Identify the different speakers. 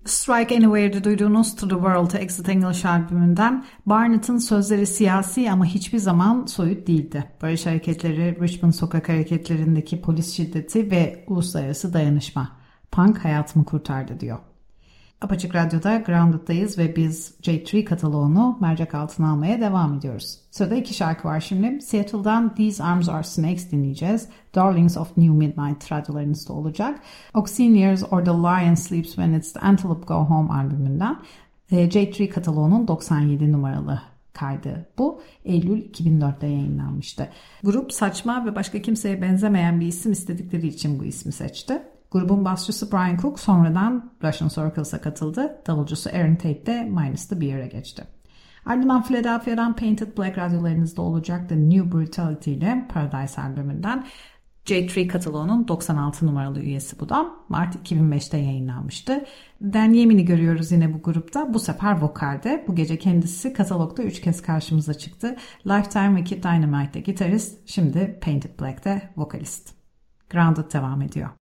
Speaker 1: Strike Anywhere'de duyduğunuz To The World Exit English albümünden Barnett'ın sözleri siyasi ama hiçbir zaman soyut değildi. Barış hareketleri, Richmond sokak hareketlerindeki polis şiddeti ve uluslararası dayanışma. Punk hayatımı kurtardı diyor. Apaçık Radyo'da Grounded'dayız ve biz J3 kataloğunu mercek altına almaya devam ediyoruz. Sırada 2 şarkı var şimdi. Seattle'dan These Arms Are Snakes dinleyeceğiz. Darlings of New Midnight radyolarınızda olacak. Oxyneers or The Lion Sleeps When It's the Antelope Go Home albümünden. J3 kataloğunun 97 numaralı kaydı bu. Eylül 2004'te yayınlanmıştı. Grup saçma ve başka kimseye benzemeyen bir isim istedikleri için bu ismi seçti. Grubun basçısı Brian Cook sonradan Russian Circles'a katıldı. Davulcusu Aaron Tate de Minus the Beer'e geçti. Ardından Philadelphia'dan Painted Black radyolarınızda olacak The New Brutality ile Paradise albümünden. J3 kataloğunun 96 numaralı üyesi bu da. Mart 2005'te yayınlanmıştı. Dan Yemin'i görüyoruz yine bu grupta. Bu sefer vokalde. Bu gece kendisi katalogda 3 kez karşımıza çıktı. Lifetime ve Kid Dynamite'de gitarist, şimdi Painted Black'te vokalist. Grounded devam ediyor.